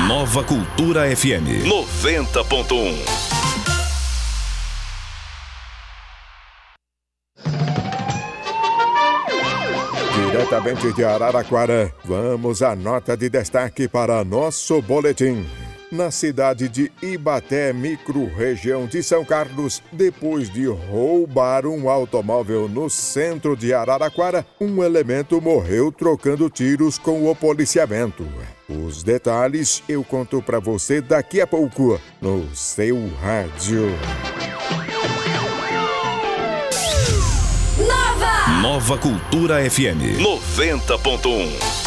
Nova Cultura FM 90.1. Diretamente de Araraquara, vamos à nota de destaque para nosso boletim. Na cidade de Ibaté, micro-região de São Carlos, depois de roubar um automóvel no centro de Araraquara, um elemento morreu trocando tiros com o policiamento. Os detalhes eu conto para você daqui a pouco, no seu rádio. Nova Cultura FM 90.1.